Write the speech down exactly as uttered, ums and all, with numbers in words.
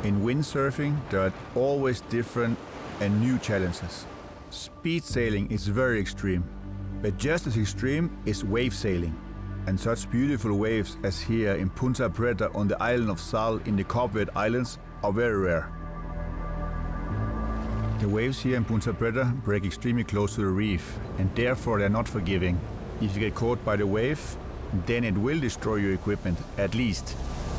In windsurfing, there are always different and new challenges. Speed sailing is very extreme, but just as extreme is wave sailing. And such beautiful waves as here in Punta Preta on the island of Sal in the Cape Verde Islands are very rare. The waves here in Punta Preta break extremely close to the reef, and therefore they are not forgiving. If you get caught by the wave, then it will destroy your equipment, at least.